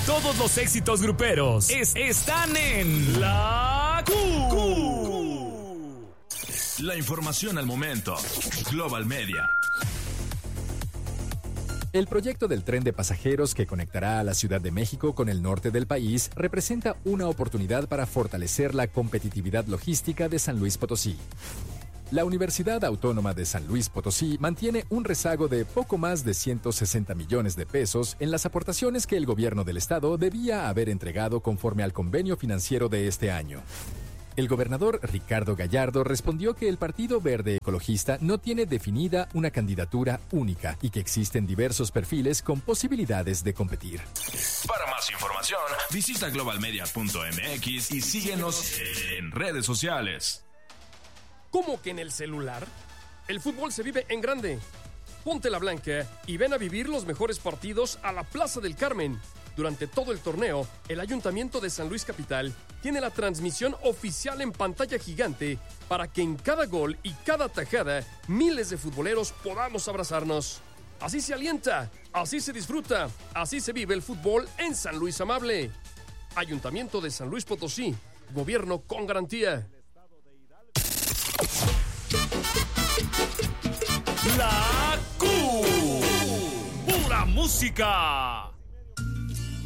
Todos los éxitos gruperos están en La Q. La información al momento. Global Media. El proyecto del tren de pasajeros que conectará a la Ciudad de México con el norte del país representa una oportunidad para fortalecer la competitividad logística de San Luis Potosí. La Universidad Autónoma de San Luis Potosí mantiene un rezago de poco más de 160 millones de pesos en las aportaciones que el gobierno del estado debía haber entregado conforme al convenio financiero de este año. El gobernador Ricardo Gallardo respondió que el Partido Verde Ecologista no tiene definida una candidatura única y que existen diversos perfiles con posibilidades de competir. Para más información, visita globalmedia.mx y síguenos en redes sociales. ¿Cómo que en el celular? El fútbol se vive en grande. Ponte la blanca y ven a vivir los mejores partidos a la Plaza del Carmen. Durante todo el torneo, el Ayuntamiento de San Luis Capital tiene la transmisión oficial en pantalla gigante para que en cada gol y cada tajada miles de futboleros podamos abrazarnos. Así se alienta, así se disfruta, así se vive el fútbol en San Luis Amable. Ayuntamiento de San Luis Potosí, gobierno con garantía. La Q. Pura música.